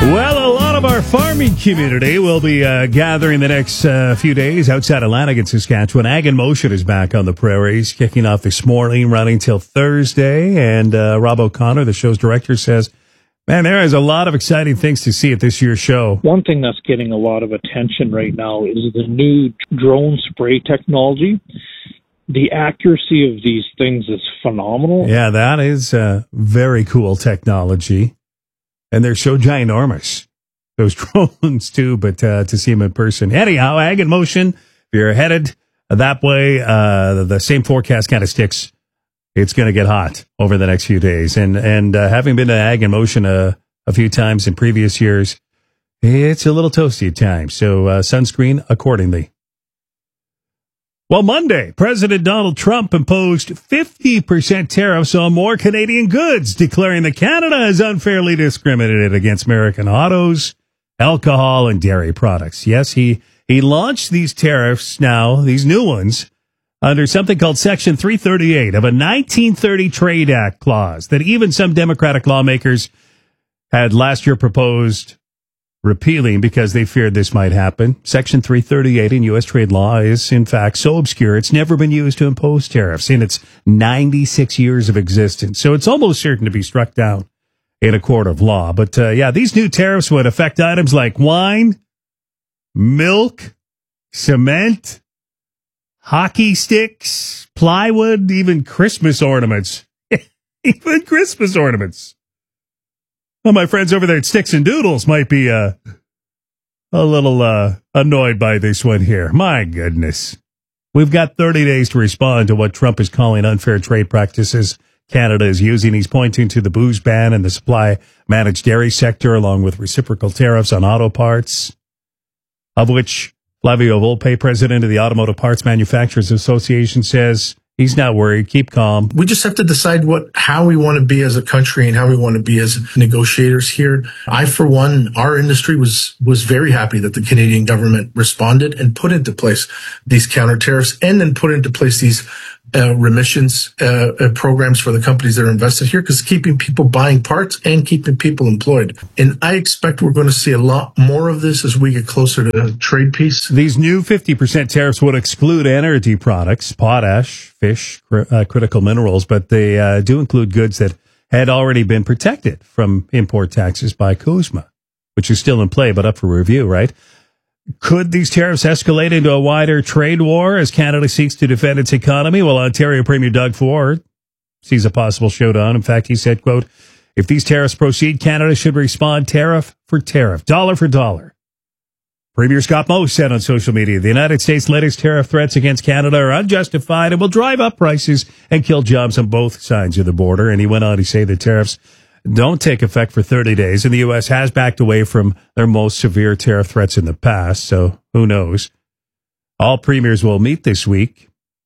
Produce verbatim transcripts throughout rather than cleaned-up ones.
Well, a lot of our farming community will be uh, gathering the next uh, few days outside of Lanigan, Saskatchewan. Ag in Motion is back on the prairies, kicking off this morning, running till Thursday. And uh, Rob O'Connor, the show's director, says, man, there is a lot of exciting things to see at this year's show. One thing that's getting a lot of attention right now is the new drone spray technology. The accuracy of these things is phenomenal. Yeah, that is uh, very cool technology. And they're so ginormous, those drones, too, but uh, to see them in person. Anyhow, Ag in Motion, if you're headed that way, uh, the same forecast kind of sticks. It's going to get hot over the next few days. And and uh, having been to Ag in Motion a, a few times in previous years, it's a little toasty at times. So uh, sunscreen accordingly. Well, Monday, President Donald Trump imposed fifty percent tariffs on more Canadian goods, declaring that Canada has unfairly discriminated against American autos, alcohol, and dairy products. Yes, he, he launched these tariffs now, these new ones, under something called Section three thirty-eight of a nineteen thirty Trade Act clause that even some Democratic lawmakers had last year proposed repealing because they feared this might happen. Section three thirty-eight in U S trade law is, in fact, so obscure it's never been used to impose tariffs in its ninety-six years of existence. So it's almost certain to be struck down in a court of law. But, uh, yeah, these new tariffs would affect items like wine, milk, cement, hockey sticks, plywood, even Christmas ornaments. Even Christmas ornaments. Well, my friends over there at Sticks and Doodles might be uh, a little uh, annoyed by this one here. My goodness. We've got thirty days to respond to what Trump is calling unfair trade practices Canada is using. He's pointing to the booze ban and the supply managed dairy sector, along with reciprocal tariffs on auto parts, of which Flavio Volpe, president of the Automotive Parts Manufacturers Association, says he's not worried. Keep calm. We just have to decide what, how we want to be as a country and how we want to be as negotiators here. I, for one, our industry was, was very happy that the Canadian government responded and put into place these counter tariffs and then put into place these uh, remissions uh, uh, programs for the companies that are invested here, because keeping people buying parts and keeping people employed. And I expect we're going to see a lot more of this as we get closer to trade peace. These new fifty percent tariffs would exclude energy products, potash, fish, cr- uh, critical minerals, but they uh, do include goods that had already been protected from import taxes by CUSMA, which is still in play but up for review, right? Could these tariffs escalate into a wider trade war as Canada seeks to defend its economy? Well, Ontario Premier Doug Ford sees a possible showdown. In fact, he said, quote, if these tariffs proceed, Canada should respond tariff for tariff, dollar for dollar. Premier Scott Moe said on social media, the United States' latest tariff threats against Canada are unjustified and will drive up prices and kill jobs on both sides of the border. And he went on to say the tariffs don't take effect for thirty days, and the U S has backed away from their most severe tariff threats in the past, so who knows. All premiers will meet this week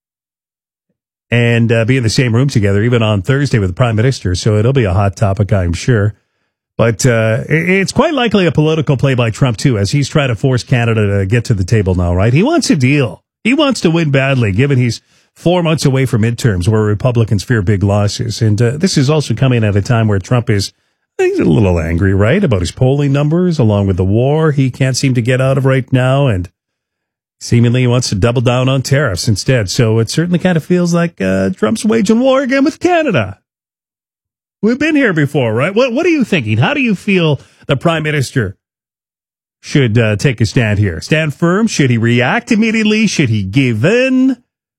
and uh, be in the same room together, even on Thursday with the Prime Minister, so it'll be a hot topic, I'm sure. But uh, it's quite likely a political play by Trump, too, as he's trying to force Canada to get to the table now, right? He wants a deal. He wants to win badly, given he's four months away from midterms where Republicans fear big losses. And uh, this is also coming at a time where Trump is he's a little angry, right, about his polling numbers, along with the war he can't seem to get out of right now. And seemingly he wants to double down on tariffs instead. So it certainly kind of feels like uh, Trump's waging war again with Canada. We've been here before, right? What, what are you thinking? How do you feel the Prime Minister should uh, take a stand here? Stand firm? Should he react immediately? Should he give in?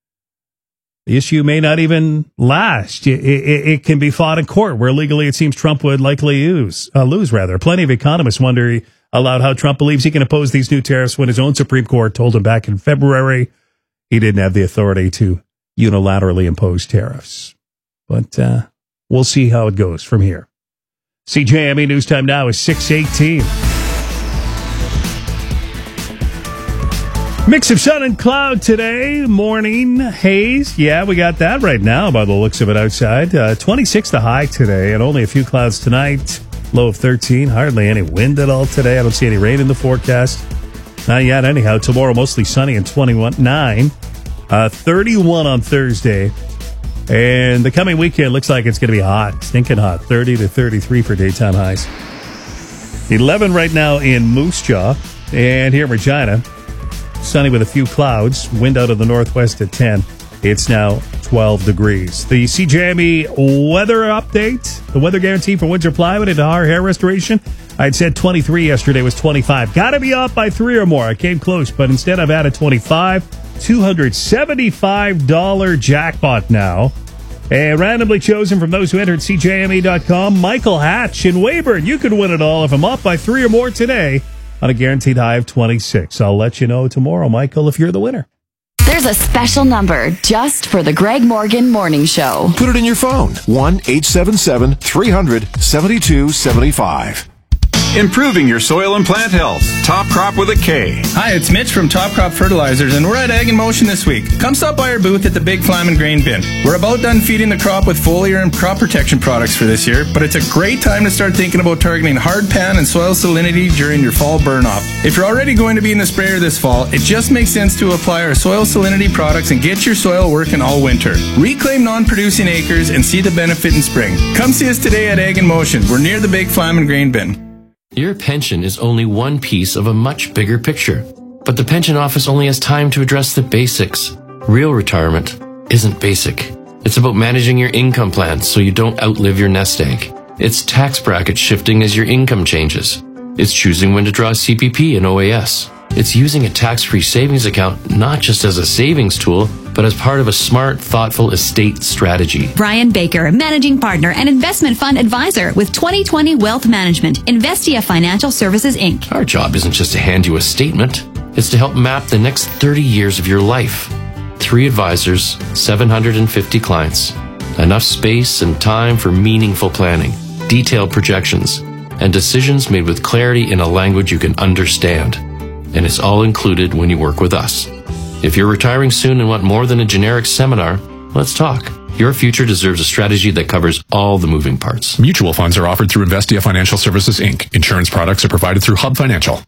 The issue may not even last. It, it, it can be fought in court, where legally it seems Trump would likely use, uh, lose. Rather, plenty of economists wonder aloud how Trump believes he can oppose these new tariffs when his own Supreme Court told him back in February he didn't have the authority to unilaterally impose tariffs. But uh, we'll see how it goes from here. C J M E News Time now is six eighteen. Mix of sun and cloud today. Morning haze. Yeah, we got that right now by the looks of it outside. Uh, twenty-six the high today and only a few clouds tonight. Low of thirteen. Hardly any wind at all today. I don't see any rain in the forecast. Not yet anyhow. Tomorrow mostly sunny and twenty-one nine. Uh, thirty-one on Thursday. And the coming weekend looks like it's going to be hot. Stinking hot. thirty to thirty-three for daytime highs. eleven right now in Moose Jaw. And here in Regina, sunny with a few clouds. Wind out of the northwest at ten. It's now twelve degrees. The C J M E weather update. The weather guarantee for Windsor Plywood and our hair restoration. I'd said twenty-three yesterday, was twenty-five. Got to be off by three or more. I came close, but instead I've added twenty-five. two hundred seventy-five dollars jackpot now. And randomly chosen from those who entered C J M E dot com, Michael Hatch in Weyburn. You could win it all if I'm off by three or more today on a guaranteed high of twenty-six. I'll let you know tomorrow, Michael, if you're the winner. There's a special number just for the Greg Morgan Morning Show. Put it in your phone. one eight seven seven, three hundred, seventy-two seventy-five. Improving your soil and plant health. Top Crop with a K. Hi, it's Mitch from Top Crop Fertilizers, and we're at Ag in Motion this week. Come stop by our booth at the Big Flamin' Grain Bin. We're about done feeding the crop with foliar and crop protection products for this year, but it's a great time to start thinking about targeting hard pan and soil salinity during your fall burn-off. If you're already going to be in the sprayer this fall, it just makes sense to apply our soil salinity products and get your soil working all winter. Reclaim non-producing acres and see the benefit in spring. Come see us today at Ag in Motion. We're near the Big Flamin' Grain Bin. Your pension is only one piece of a much bigger picture. But the pension office only has time to address the basics. Real retirement isn't basic. It's about managing your income plan so you don't outlive your nest egg. It's tax bracket shifting as your income changes. It's choosing when to draw C P P and O A S. It's using a tax-free savings account not just as a savings tool, but as part of a smart, thoughtful estate strategy. Brian Baker, Managing Partner and Investment Fund Advisor with twenty twenty Wealth Management, Investia Financial Services, Incorporated. Our job isn't just to hand you a statement. It's to help map the next thirty years of your life. Three advisors, seven hundred fifty clients. Enough space and time for meaningful planning, detailed projections, and decisions made with clarity in a language you can understand. And it's all included when you work with us. If you're retiring soon and want more than a generic seminar, let's talk. Your future deserves a strategy that covers all the moving parts. Mutual funds are offered through Investia Financial Services, Incorporated. Insurance products are provided through Hub Financial.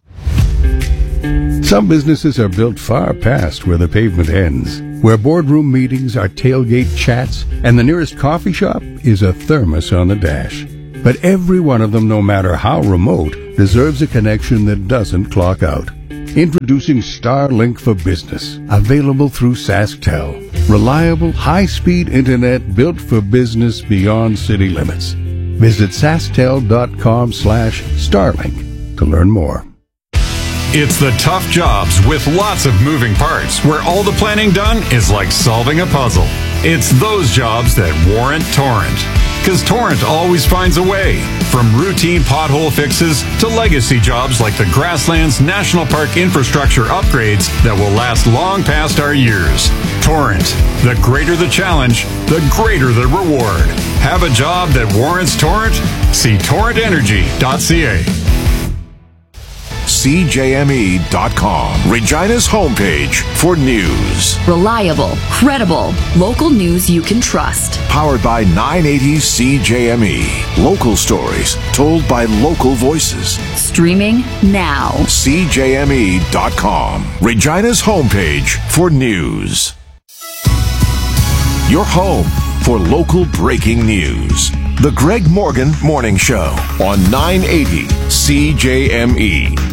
Some businesses are built far past where the pavement ends, where boardroom meetings are tailgate chats, and the nearest coffee shop is a thermos on the dash. But every one of them, no matter how remote, deserves a connection that doesn't clock out. Introducing Starlink for Business, available through SaskTel. Reliable, high-speed internet built for business beyond city limits. Visit sasktel.com slash Starlink to learn more. It's the tough jobs with lots of moving parts where all the planning done is like solving a puzzle. It's those jobs that warrant Torrent. Because Torrent always finds a way. From routine pothole fixes to legacy jobs like the Grasslands National Park infrastructure upgrades that will last long past our years. Torrent. The greater the challenge, the greater the reward. Have a job that warrants Torrent? See torrent energy dot c a. C J M E dot com, Regina's homepage for news. Reliable, credible, local news you can trust. Powered by nine eighty C J M E. Local stories told by local voices. Streaming now. C J M E dot com, Regina's homepage for news. Your home for local breaking news. The Greg Morgan Morning Show on nine eighty C J M E.